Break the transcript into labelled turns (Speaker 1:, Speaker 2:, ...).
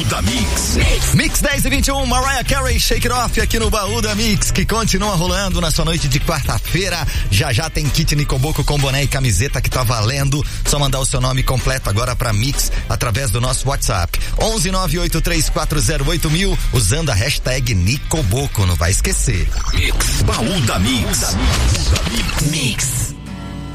Speaker 1: Da Mix 10 e 21, Mariah Carey, Shake It Off aqui no Baú da Mix, que continua rolando na sua noite de quarta-feira. Já tem kit Nicoboco com boné e camiseta que tá valendo. Só mandar o seu nome completo agora pra Mix através do nosso WhatsApp 11983408000 usando a hashtag Nicoboco, não vai esquecer.
Speaker 2: Baú da Mix.
Speaker 1: Mix.